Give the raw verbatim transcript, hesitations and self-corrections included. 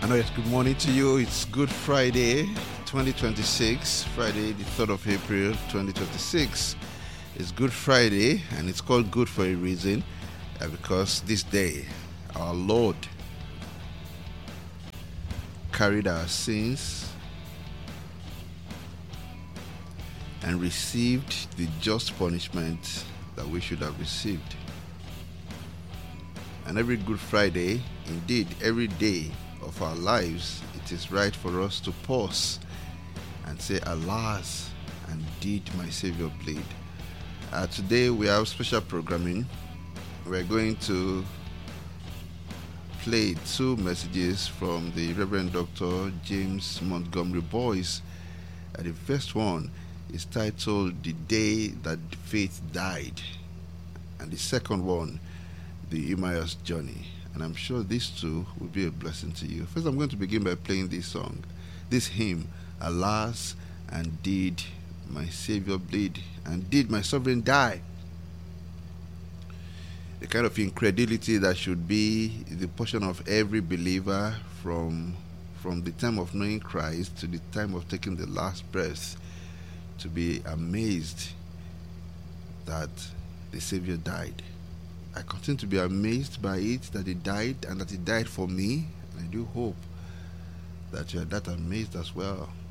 Yes, good morning to you. It's Good Friday, twenty twenty-six, Friday, the third of April, twenty twenty-six. It's Good Friday, and it's called good for a reason, uh, because this day, our Lord carried our sins and received the just punishment that we should have received. And every Good Friday, indeed, every day of our lives, it is right for us to pause and say, alas, and did my Savior bleed? Uh, today we have special programming. We're going to play two messages from the Reverend Doctor James Montgomery Boyce. Uh, the first one is titled The Day That Faith Died, and the second one, The Emmaus Journey. And I'm sure these two will be a blessing to you. First, I'm going to begin by playing this song, this hymn, Alas, and did my Savior bleed, and did my sovereign die? The kind of incredulity that should be the portion of every believer from, from the time of knowing Christ to the time of taking the last breath, to be amazed that the Savior died. I continue to be amazed by it, that he died and that he died for me. And I do hope that you are that amazed as well.